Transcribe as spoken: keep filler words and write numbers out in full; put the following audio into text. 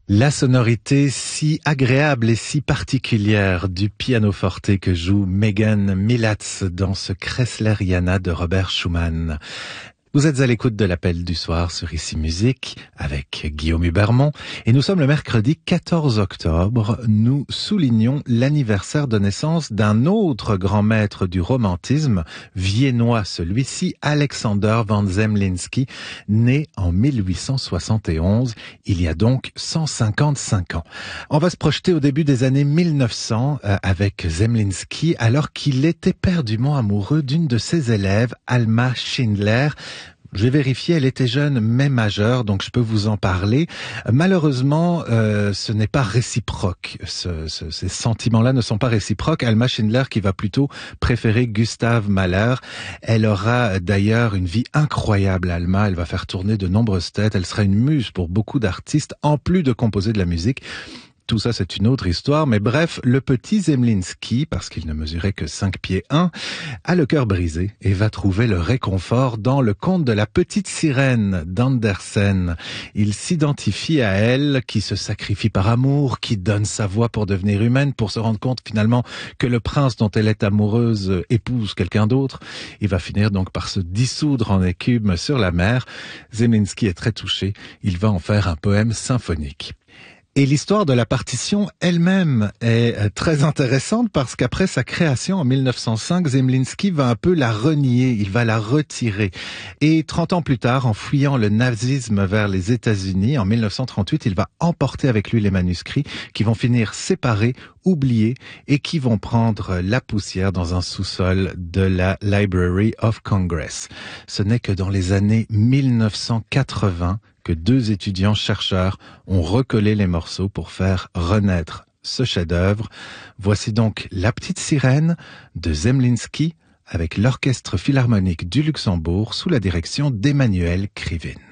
La sonorité si agréable et si particulière du pianoforte que joue Megan Milatz dans ce Kreisleriana de Robert Schumann. Vous êtes à l'écoute de l'appel du soir sur Ici Musique avec Guillaume Hubermont et nous sommes le mercredi quatorze octobre. Nous soulignons l'anniversaire de naissance d'un autre grand maître du romantisme, viennois celui-ci, Alexander von Zemlinsky, né en mille huit cent soixante et onze, il y a donc cent cinquante-cinq ans. On va se projeter au début des années mille neuf cents euh, avec Zemlinsky alors qu'il est éperdument amoureux d'une de ses élèves, Alma Schindler. J'ai vérifié, elle était jeune mais majeure, donc je peux vous en parler. Malheureusement, euh, ce n'est pas réciproque. Ce, ce, ces sentiments-là ne sont pas réciproques. Alma Schindler qui va plutôt préférer Gustav Mahler. Elle aura d'ailleurs une vie incroyable, Alma. Elle va faire tourner de nombreuses têtes. Elle sera une muse pour beaucoup d'artistes, en plus de composer de la musique. Tout ça, c'est une autre histoire, mais bref, le petit Zemlinsky, parce qu'il ne mesurait que cinq pieds un, a le cœur brisé et va trouver le réconfort dans le conte de la petite sirène d'Andersen. Il s'identifie à elle, qui se sacrifie par amour, qui donne sa voix pour devenir humaine, pour se rendre compte finalement que le prince dont elle est amoureuse épouse quelqu'un d'autre. Il va finir donc par se dissoudre en écume sur la mer. Zemlinsky est très touché. Il va en faire un poème symphonique. Et l'histoire de la partition elle-même est très intéressante parce qu'après sa création en mille neuf cent cinq, Zemlinsky va un peu la renier, il va la retirer. Et trente ans plus tard, en fuyant le nazisme vers les États-Unis, en mille neuf cent trente-huit, il va emporter avec lui les manuscrits qui vont finir séparés, oubliés et qui vont prendre la poussière dans un sous-sol de la Library of Congress. Ce n'est que dans les années mille neuf cent quatre-vingts que deux étudiants chercheurs ont recollé les morceaux pour faire renaître ce chef-d'œuvre. Voici donc La Petite Sirène de Zemlinsky avec l'Orchestre Philharmonique du Luxembourg sous la direction d'Emmanuel Krivine.